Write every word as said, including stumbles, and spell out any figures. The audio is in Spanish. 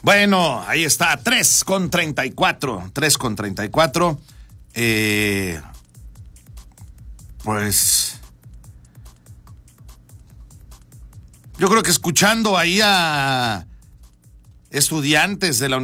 Bueno, ahí está, tres con treinta y cuatro, tres con treinta y cuatro. Eh, pues yo creo que escuchando ahí a estudiantes de la